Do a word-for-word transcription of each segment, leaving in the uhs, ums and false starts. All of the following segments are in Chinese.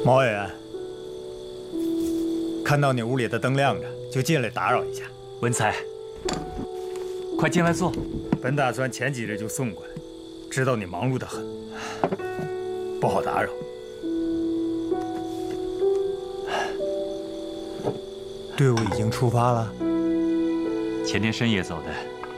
毛委员，看到你屋里的灯亮着，就进来打扰一下。 文才，快进来坐。 本打算前几日就送过来，知道你忙碌得很，不好打扰。队伍已经出发了， 前天深夜走的。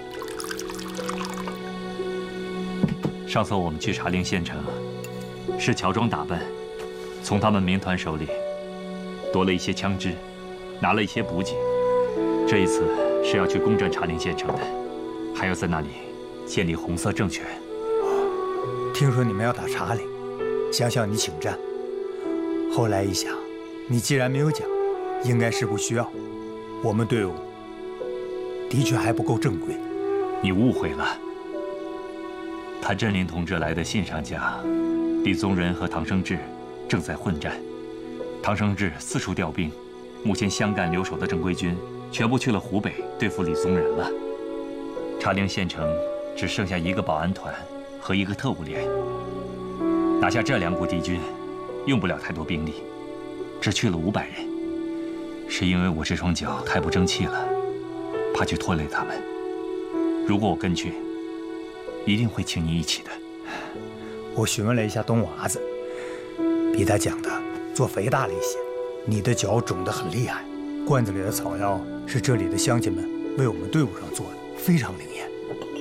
上次我们去茶陵县城，是乔装打扮，从他们民团手里夺了一些枪支，拿了一些补给。这一次是要去攻占茶陵县城的，还要在那里建立红色政权。 听说你们要打茶陵，想向你请战。后来一想，你既然没有讲，应该是不需要。我们队伍的确还不够正规。 你误会了。谭震林同志来的信上讲，李宗仁和唐生智正在混战。唐生智四处调兵，目前湘赣留守的正规军全部去了湖北对付李宗仁了。茶陵县城只剩下一个保安团和一个特务连。拿下这两股敌军，用不了太多兵力，只去了五百人。是因为我这双脚太不争气了，怕去拖累他们。如果我跟去，一定会请你一起的。 我询问了一下东娃子，比他讲的做肥大了一些。你的脚肿得很厉害，罐子里的草药是这里的乡亲们为我们队伍上做的，非常灵验。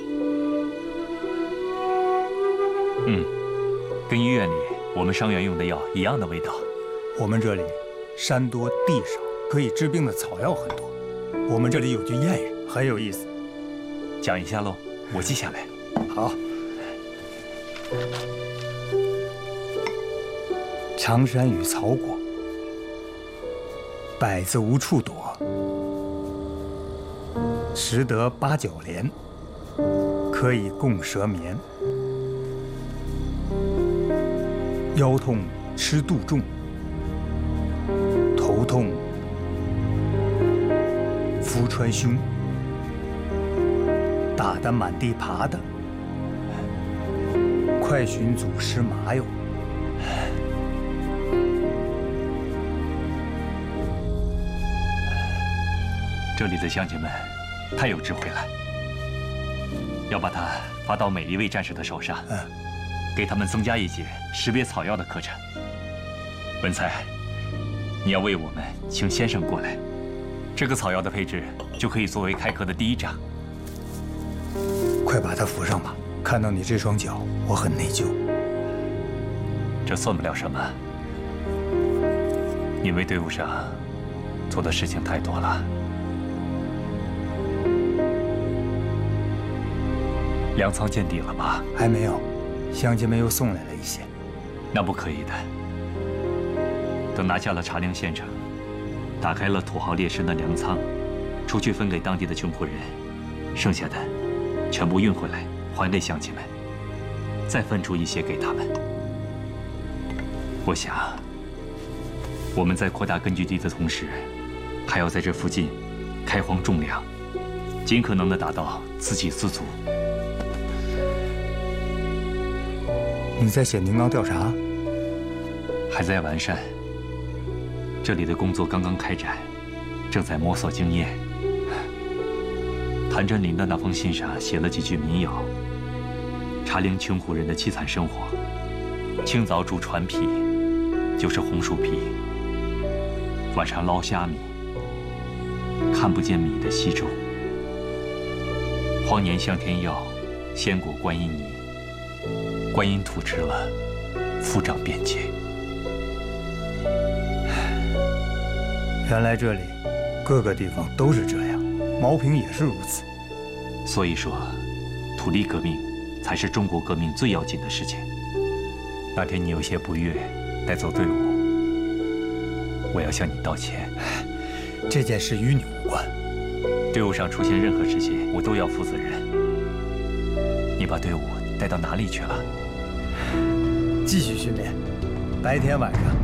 嗯，跟医院里我们伤员用的药一样的味道。 我们这里山多地少，可以治病的草药很多。我们这里有句谚语很有意思， 讲一下喽，我记下来。 好。常山与草果，百子无处躲。识得八角莲，可以共舌眠。腰痛吃杜仲，头痛服川芎。打得满地爬的，快寻祖师麻油。 这里的乡亲们太有智慧了，要把它发到每一位战士的手上，嗯，给他们增加一节识别草药的课程。文才，你要为我们请先生过来，这个草药的配置就可以作为开课的第一章。 快把它扶上吧！看到你这双脚，我很内疚。 这算不了什么，你为队伍上做的事情太多了。粮仓见底了吧？ 还没有，乡亲们又送来了一些。 那不可以的。等拿下了茶陵县城，打开了土豪劣绅的粮仓，出去分给当地的穷苦人，剩下的全部运回来还给乡亲们，再分出一些给他们。我想，我们在扩大根据地的同时，还要在这附近开荒种粮，尽可能的达到自给自足。 你在写宁蒗调查？ 还在完善。这里的工作刚刚开展，正在摸索经验。谭震林的那封信上写了几句民谣：茶陵穷苦人的凄惨生活，清早煮船皮就是红薯皮，晚上捞虾米，看不见米的稀粥。荒年向天要，鲜果观音泥。观音土吃了，腹胀便捷。 原来这里各个地方都是这样，茅坪也是如此。 所以说，土地革命才是中国革命最要紧的事情。那天你有些不悦，带走队伍，我要向你道歉。 这件事与你无关。 队伍上出现任何事情，我都要负责任。你把队伍带到哪里去了？ 继续训练，白天晚上